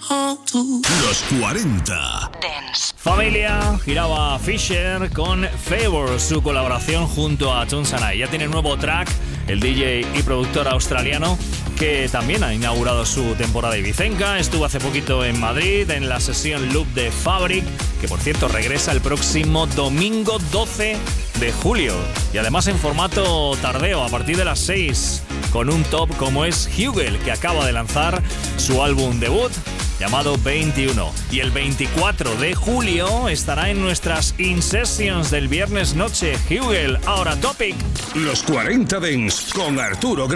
Los 40 Dance. Familia, giraba Fisher con Favor, su colaboración junto a Tones and I. Ya tiene nuevo track el DJ y productor australiano que también ha inaugurado su temporada ibicenca. Estuvo hace poquito en Madrid en la sesión Loop de Fabric, que por cierto regresa el próximo domingo 12 de julio. Y además en formato tardeo a partir de las 6, con un top como es Hugel, que acaba de lanzar su álbum debut llamado 21. Y el 24 de julio estará en nuestras In-Sessions del viernes noche. Hugel, ahora Topic. Los 40 Dance con Arturo Grau.